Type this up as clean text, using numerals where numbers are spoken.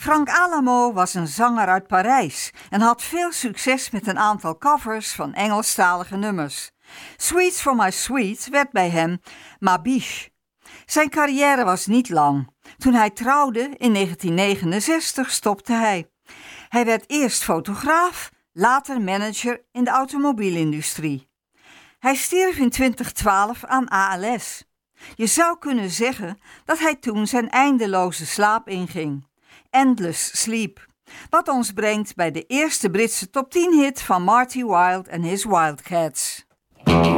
Frank Alamo was een zanger uit Parijs en had veel succes met een aantal covers van Engelstalige nummers. Sweets for My Sweet werd bij hem Ma Biche. Zijn carrière was niet lang. Toen hij trouwde in 1969 stopte hij. Hij werd eerst fotograaf, later manager in de automobielindustrie. Hij stierf in 2012 aan ALS. Je zou kunnen zeggen dat hij toen zijn eindeloze slaap inging. Endless Sleep. Wat ons brengt bij de eerste Britse top 10 hit van Marty Wilde en His Wildcats.